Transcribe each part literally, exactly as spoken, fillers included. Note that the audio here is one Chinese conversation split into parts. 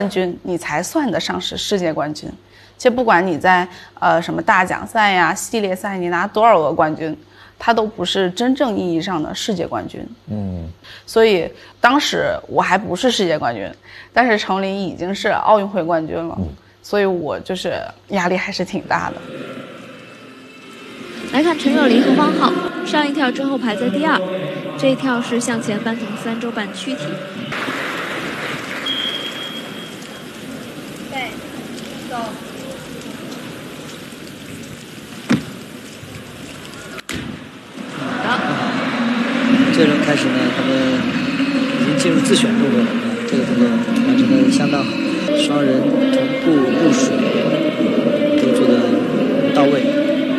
冠军，你才算得上是世界冠军。其实不管你在呃什么大奖赛呀、系列赛，你拿多少个冠军，它都不是真正意义上的世界冠军。嗯，所以当时我还不是世界冠军，但是程琳已经是奥运会冠军了，嗯、所以我就是压力还是挺大的。 来看陈若琳和汪浩，上一跳之后排在第二，这一跳是向前翻腾三周半躯体。 对，走。 这轮开始呢，他们已经进入自选动作了啊，这个动作完成的相当好，双人同步入水都做的到位。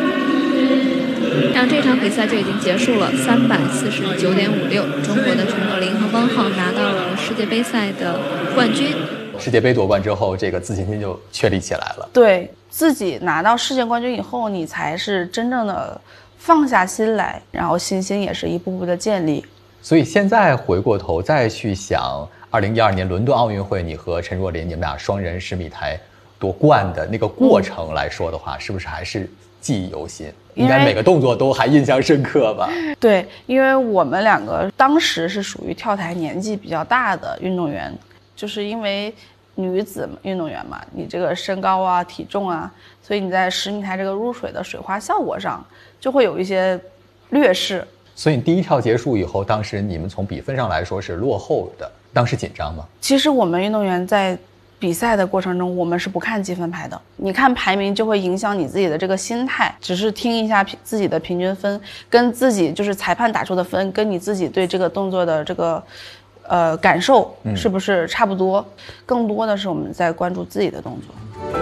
让这场比赛就已经结束了，三百四十九点五六，中国的陈若琳和汪浩拿到了世界杯赛的冠军。 世界杯夺冠之后，这个自信心就确立起来了。 对，自己拿到世界冠军以后，你才是真正的放下心来，然后信心也是一步步的建立。 所以现在回过头再去想二零一二年伦敦奥运会，你和陈若琳你们俩双人十米台夺冠的那个过程来说的话，嗯、是不是还是记忆犹新？应该每个动作都还印象深刻吧？ 对，因为我们两个当时是属于跳台年纪比较大的运动员，就是因为女子运动员嘛，你这个身高啊、体重啊，所以你在十米台这个入水的水花效果上就会有一些劣势。 所以第一跳结束以后，当时你们从比分上来说是落后的，当时紧张吗？ 其实我们运动员在比赛的过程中，我们是不看积分牌的。你看排名就会影响你自己的这个心态，只是听一下自己的平均分，跟自己就是裁判打出的分，跟你自己对这个动作的这个呃感受是不是差不多？嗯、更多的是我们在关注自己的动作。